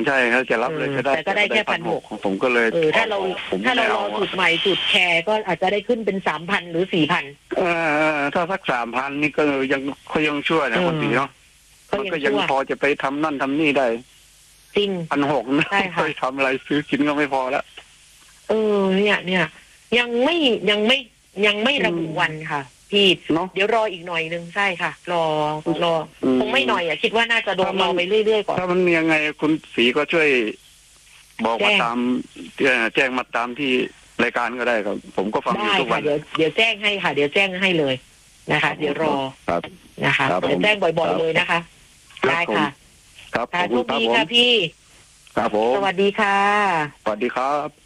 ใช่เขาจะรับเลยจะได้แต่ก็ได้แค่1,600 ของผมก็เลยถ้าเรารอจุดใหม่จุดแชร์ก็อาจจะได้ขึ้นเป็น3,000หรือ4,000 ถ้าสัก3,000นี่ก็ยังชั่วนะคนดีเนาะมันก็ยังพอจะไปทำนั่นทำนี่ได้จริง 1,600นะไปทำอะไรซื้อกินก็ไม่พอแล้วเนี่ยยังไม่ระบุวันค่ะพี่เดี๋ยวรออีกหน่อยนึงใช่ค่ะรอคงไม่หน่อยคิดว่าน่าจะโดนรอไปเรื่อยๆก่อนถ้ามันยังไงคุณศรีก็ช่วยบอกมาตามแจ้งมาตามที่รายการก็ได้ครับผมก็ฟังอยู่ทุกวันเดี๋ยวแจ้งให้ค่ะเดี๋ยวแจ้งให้เลยนะคะเดี๋ยวรอนะคะเดี๋ยวแจ้งบ่อยๆเลยนะคะได้ค่ะครับโชคดีค่ะพี่ครับผมสวัสดีค่ะสวัสดีครับ